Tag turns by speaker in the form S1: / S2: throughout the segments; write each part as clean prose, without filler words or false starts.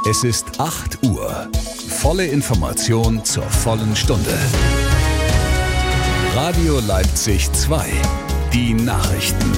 S1: Es ist 8 Uhr. Volle Information zur vollen Stunde. Radio Leipzig 2. Die Nachrichten.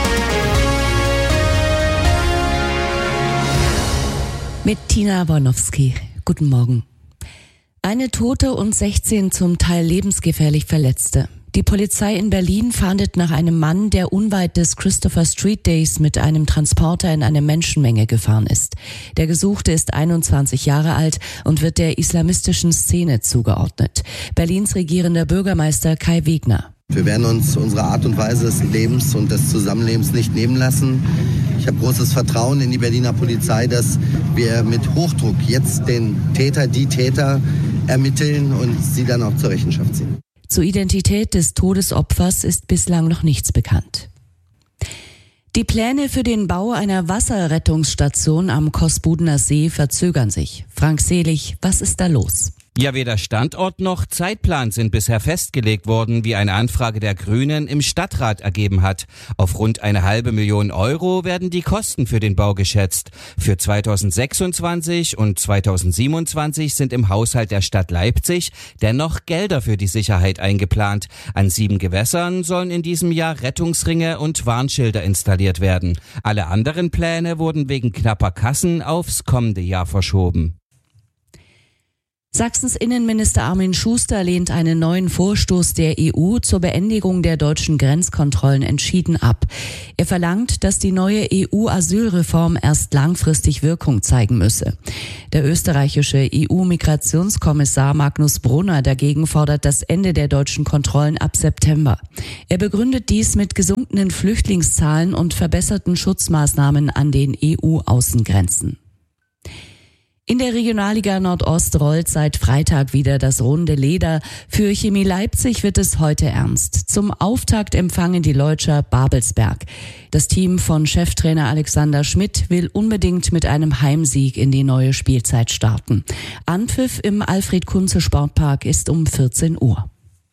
S2: Mit Tina Wornowski. Guten Morgen. Eine Tote und 16 zum Teil lebensgefährlich Verletzte. Die Polizei in Berlin fahndet nach einem Mann, der unweit des Christopher Street Days mit einem Transporter in eine Menschenmenge gefahren ist. Der Gesuchte ist 21 Jahre alt und wird der islamistischen Szene zugeordnet. Berlins regierender Bürgermeister Kai Wegner.
S3: Wir werden uns unsere Art und Weise des Lebens und des Zusammenlebens nicht nehmen lassen. Ich habe großes Vertrauen in die Berliner Polizei, dass wir mit Hochdruck jetzt die Täter ermitteln und sie dann auch zur Rechenschaft ziehen.
S2: Zur Identität des Todesopfers ist bislang noch nichts bekannt. Die Pläne für den Bau einer Wasserrettungsstation am Kosbudener See verzögern sich. Frank Selig, was ist da los?
S4: Ja, weder Standort noch Zeitplan sind bisher festgelegt worden, wie eine Anfrage der Grünen im Stadtrat ergeben hat. Auf rund 1,5 Million Euro werden die Kosten für den Bau geschätzt. Für 2026 und 2027 sind im Haushalt der Stadt Leipzig dennoch Gelder für die Sicherheit eingeplant. An 7 Gewässern sollen in diesem Jahr Rettungsringe und Warnschilder installiert werden. Alle anderen Pläne wurden wegen knapper Kassen aufs kommende Jahr verschoben.
S2: Sachsens Innenminister Armin Schuster lehnt einen neuen Vorstoß der EU zur Beendigung der deutschen Grenzkontrollen entschieden ab. Er verlangt, dass die neue EU-Asylreform erst langfristig Wirkung zeigen müsse. Der österreichische EU-Migrationskommissar Magnus Brunner dagegen fordert das Ende der deutschen Kontrollen ab September. Er begründet dies mit gesunkenen Flüchtlingszahlen und verbesserten Schutzmaßnahmen an den EU-Außengrenzen. In der Regionalliga Nordost rollt seit Freitag wieder das runde Leder. Für Chemie Leipzig wird es heute ernst. Zum Auftakt empfangen die Leutscher Babelsberg. Das Team von Cheftrainer Alexander Schmidt will unbedingt mit einem Heimsieg in die neue Spielzeit starten. Anpfiff im Alfred-Kunze-Sportpark ist um 14 Uhr.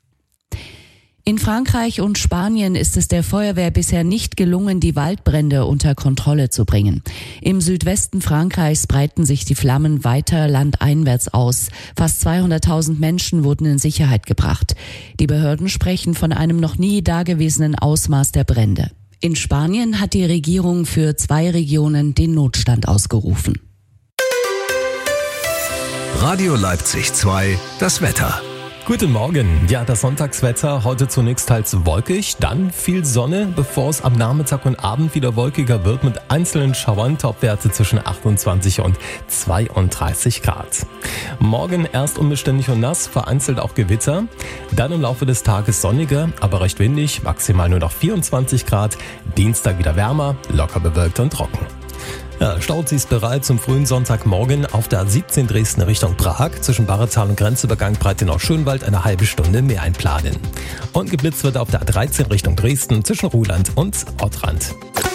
S2: In Frankreich und Spanien ist es der Feuerwehr bisher nicht gelungen, die Waldbrände unter Kontrolle zu bringen. Im Südwesten Frankreichs breiten sich die Flammen weiter landeinwärts aus. Fast 200.000 Menschen wurden in Sicherheit gebracht. Die Behörden sprechen von einem noch nie dagewesenen Ausmaß der Brände. In Spanien hat die Regierung für 2 Regionen den Notstand ausgerufen.
S1: Radio Leipzig 2, das Wetter.
S5: Guten Morgen. Ja, das Sonntagswetter heute zunächst teils wolkig, dann viel Sonne, bevor es am Nachmittag und Abend wieder wolkiger wird mit einzelnen Schauern, Topwerte zwischen 28 und 32 Grad. Morgen erst unbeständig und nass, vereinzelt auch Gewitter. Dann im Laufe des Tages sonniger, aber recht windig, maximal nur noch 24 Grad. Dienstag wieder wärmer, locker bewölkt und trocken. Ja, Stauzis ist bereit zum frühen Sonntagmorgen auf der A17 Dresden Richtung Prag. Zwischen Barretal und Grenzübergang Breitenau-Schönwald eine halbe Stunde mehr einplanen. Und geblitzt wird auf der A13 Richtung Dresden zwischen Ruhland und Ottrand.